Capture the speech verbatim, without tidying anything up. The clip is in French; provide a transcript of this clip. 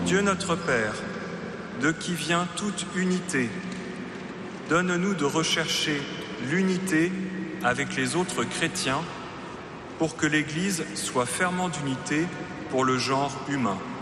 Dieu notre Père, de qui vient toute unité, donne-nous de rechercher l'unité avec les autres chrétiens pour que l'Église soit ferment d'unité pour le genre humain.